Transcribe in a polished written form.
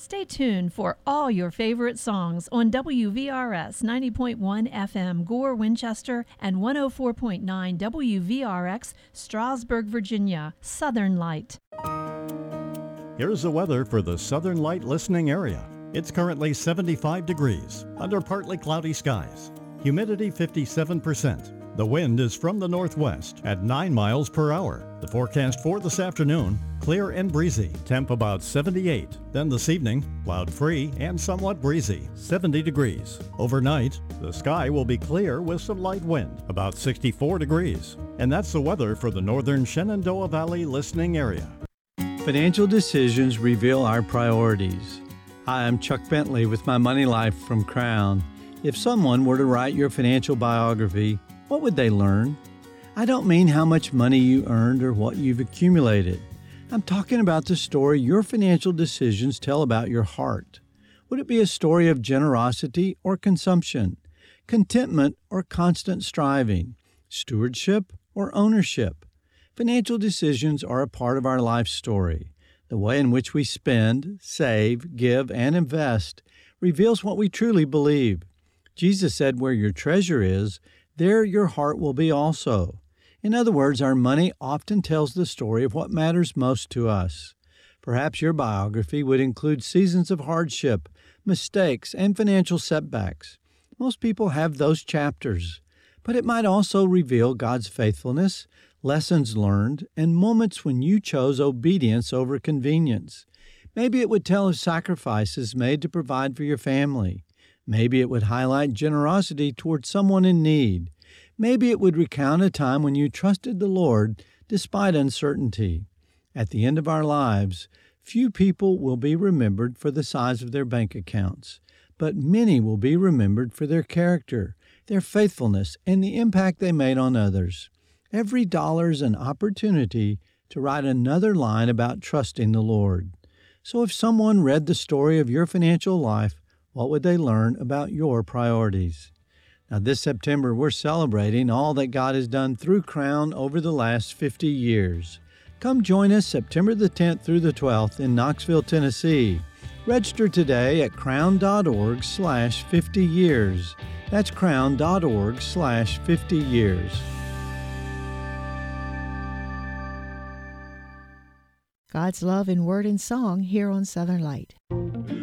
Stay tuned for all your favorite songs on WVRS 90.1 FM Gore, Winchester, and 104.9 WVRX Strasburg, Virginia. Southern Light. Here's the weather for the Southern Light listening area. It's currently 75 degrees under partly cloudy skies. Humidity 57%. The wind is from the northwest at 9 miles per hour. The forecast for this afternoon, clear and breezy, temp about 78. Then this evening, cloud-free and somewhat breezy, 70 degrees. Overnight, the sky will be clear with some light wind, about 64 degrees. And that's the weather for the northern Shenandoah Valley listening area. Financial decisions reveal our priorities. Hi, I'm Chuck Bentley with My Money Life from Crown. If someone were to write your financial biography, what would they learn? I don't mean how much money you earned or what you've accumulated. I'm talking about the story your financial decisions tell about your heart. Would it be a story of generosity or consumption, contentment or constant striving, stewardship or ownership? Financial decisions are a part of our life story. The way in which we spend, save, give, and invest reveals what we truly believe. Jesus said, "Where your treasure is, there your heart will be also." In other words, our money often tells the story of what matters most to us. Perhaps your biography would include seasons of hardship, mistakes, and financial setbacks. Most people have those chapters, but it might also reveal God's faithfulness, lessons learned, and moments when you chose obedience over convenience. Maybe it would tell of sacrifices made to provide for your family. Maybe it would highlight generosity towards someone in need. Maybe it would recount a time when you trusted the Lord despite uncertainty. At the end of our lives, few people will be remembered for the size of their bank accounts, but many will be remembered for their character, their faithfulness, and the impact they made on others. Every dollar is an opportunity to write another line about trusting the Lord. So if someone read the story of your financial life, what would they learn about your priorities? Now, this September, we're celebrating all that God has done through Crown over the last 50 years. Come join us September the 10th through the 12th in Knoxville, Tennessee. Register today at crown.org/50years. That's crown.org/50years. God's love in word and song here on Southern Light.